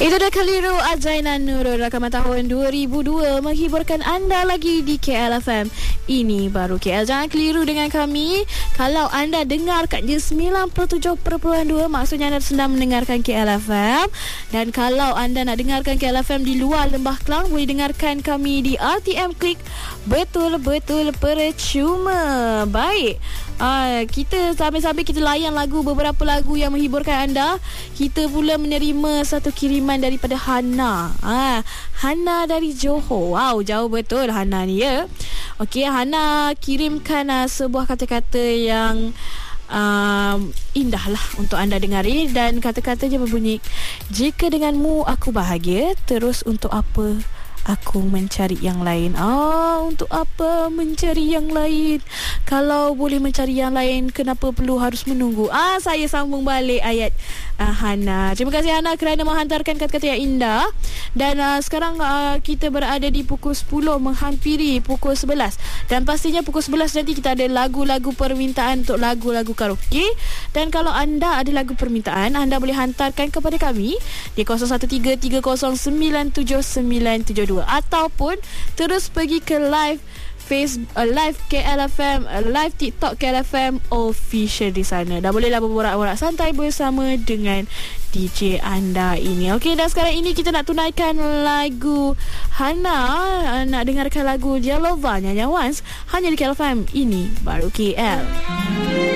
Itu dah keliru Azaina Nurul rakaman tahun 2002 menghiburkan anda lagi di KLFM. Ini baru KL. Jangan keliru dengan kami. Kalau anda dengarkan je 97.2, maksudnya anda sedang mendengarkan KLFM. Dan kalau anda nak dengarkan KLFM di luar Lembah Kelang, boleh dengarkan kami di RTM Klik. Betul-betul percuma. Baik. Kita sambil-sambil kita layan beberapa lagu yang menghiburkan anda. Kita pula menerima satu kiriman daripada Hana. Hana dari Johor. Wow, jauh betul Hana ni ya. Okey, Hana kirimkan sebuah kata-kata yang indah lah untuk anda dengari. Dan kata-katanya berbunyi, jika denganmu aku bahagia, terus untuk apa aku mencari yang lain? Untuk apa mencari yang lain? Kalau boleh mencari yang lain, kenapa perlu harus menunggu? Saya sambung balik ayat Hana. Terima kasih Hana kerana menghantarkan kata-kata yang indah. Dan sekarang kita berada di pukul 10 menghampiri pukul 11. Dan pastinya pukul 11 nanti kita ada lagu-lagu permintaan untuk lagu-lagu karaoke. Dan kalau anda ada lagu permintaan, anda boleh hantarkan kepada kami di 0173097972 ataupun terus pergi ke live live KLFM, live TikTok KLFM official di sana. Dah bolehlah berborak-borak santai bersama dengan DJ anda ini. Okey, dan sekarang ini kita nak tunaikan lagu Hana, nak dengarkan lagu Jalova nyanyi Once hanya di KLFM. Ini baru KL.